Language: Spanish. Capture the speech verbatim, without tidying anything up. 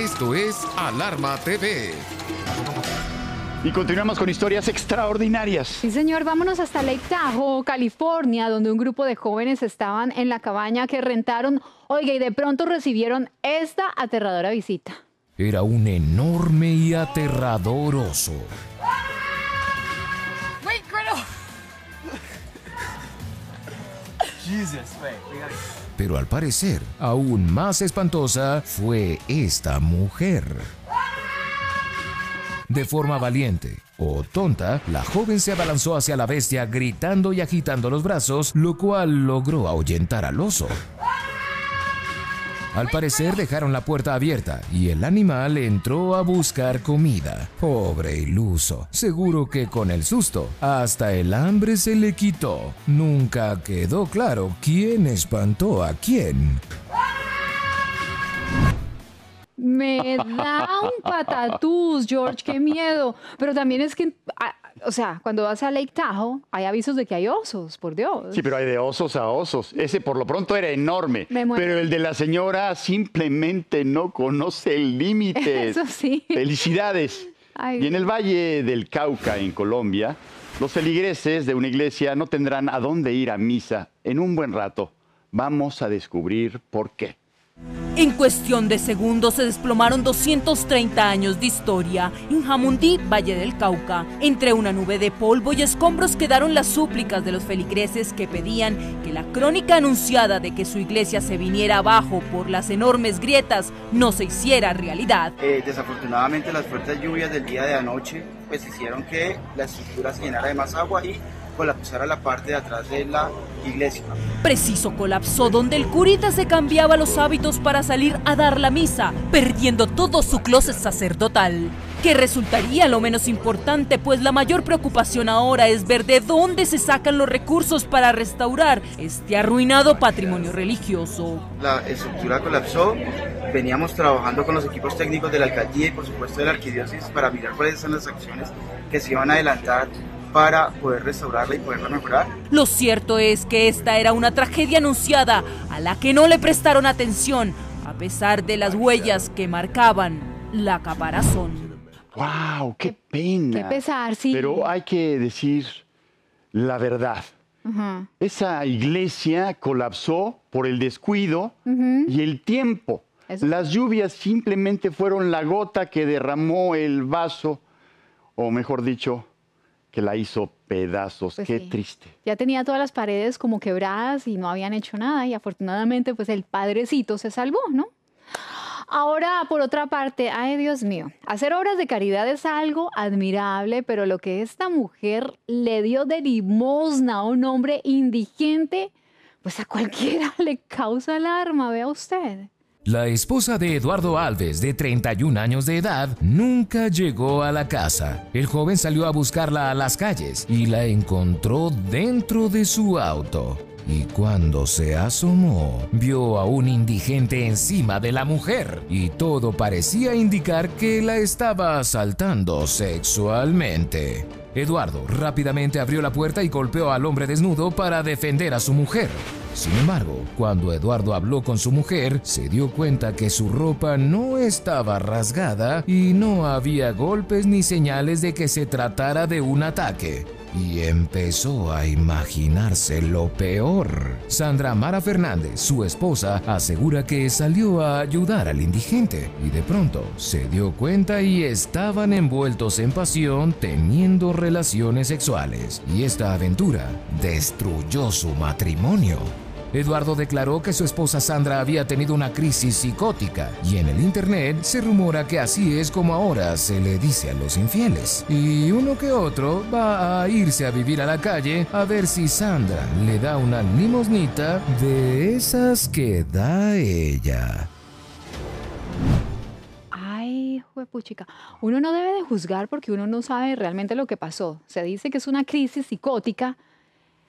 Esto es Alarma T V. Y continuamos con historias extraordinarias. Sí, señor, vámonos hasta Lake Tahoe, California, donde un grupo de jóvenes estaban en la cabaña que rentaron, oiga, y de pronto recibieron esta aterradora visita. Era un enorme y aterrador oso. Wait, Gretel. Jesus, wait, we gotta... Pero al parecer, aún más espantosa fue esta mujer. De forma valiente o tonta, la joven se abalanzó hacia la bestia gritando y agitando los brazos, lo cual logró ahuyentar al oso. Al parecer dejaron la puerta abierta y el animal entró a buscar comida. Pobre iluso, seguro que con el susto hasta el hambre se le quitó. Nunca quedó claro quién espantó a quién. Me da un patatús, George, qué miedo. Pero también es que, o sea, cuando vas a Lake Tahoe, hay avisos de que hay osos, por Dios. Sí, pero hay de osos a osos. Ese por lo pronto era enorme. Pero el de la señora simplemente no conoce límites. Eso sí. Felicidades. Ay. Y en el Valle del Cauca, en Colombia, los feligreses de una iglesia no tendrán a dónde ir a misa en un buen rato. Vamos a descubrir por qué. En cuestión de segundos se desplomaron doscientos treinta años de historia en Jamundí, Valle del Cauca. Entre una nube de polvo y escombros quedaron las súplicas de los feligreses que pedían que la crónica anunciada de que su iglesia se viniera abajo por las enormes grietas no se hiciera realidad. Eh, desafortunadamente las fuertes lluvias del día de anoche pues hicieron que la estructura se llenara de más agua y colapsara la parte de atrás de la iglesia. Preciso colapsó donde el curita se cambiaba los hábitos para salir a dar la misa, perdiendo todo su closet sacerdotal, que resultaría lo menos importante, pues la mayor preocupación ahora es ver de dónde se sacan los recursos para restaurar este arruinado patrimonio religioso. La estructura colapsó, veníamos trabajando con los equipos técnicos de la alcaldía y por supuesto de la arquidiócesis para mirar cuáles son las acciones que se iban a adelantar para poder restaurarla y poderla mejorar. Lo cierto es que esta era una tragedia anunciada a la que no le prestaron atención, a pesar de las huellas que marcaban la caparazón. ¡Wow! ¡Qué pena! ¡Qué pesar, sí! Pero hay que decir la verdad. Uh-huh. Esa iglesia colapsó por el descuido uh-huh. y el tiempo. Eso. Las lluvias simplemente fueron la gota que derramó el vaso, o mejor dicho, que la hizo pedazos. Pues qué sí. Triste. Ya tenía todas las paredes como quebradas y no habían hecho nada y afortunadamente pues el padrecito se salvó, ¿no? Ahora, por otra parte, ay Dios mío, hacer obras de caridad es algo admirable, pero lo que esta mujer le dio de limosna a un hombre indigente, pues a cualquiera le causa alarma, vea usted. La esposa de Eduardo Alves, de treinta y un años de edad, nunca llegó a la casa. El joven salió a buscarla a las calles y la encontró dentro de su auto. Y cuando se asomó, vio a un indigente encima de la mujer y todo parecía indicar que la estaba asaltando sexualmente. Eduardo rápidamente abrió la puerta y golpeó al hombre desnudo para defender a su mujer. Sin embargo, cuando Eduardo habló con su mujer, se dio cuenta que su ropa no estaba rasgada y no había golpes ni señales de que se tratara de un ataque. Y empezó a imaginarse lo peor. Sandra Mara Fernández, su esposa, asegura que salió a ayudar al indigente y de pronto se dio cuenta y estaban envueltos en pasión teniendo relaciones sexuales. Y esta aventura destruyó su matrimonio. Eduardo declaró que su esposa Sandra había tenido una crisis psicótica y en el internet se rumora que así es como ahora se le dice a los infieles. Y uno que otro va a irse a vivir a la calle a ver si Sandra le da una limosnita de esas que da ella. Ay, juepuchica, uno no debe de juzgar porque uno no sabe realmente lo que pasó. Se dice que es una crisis psicótica,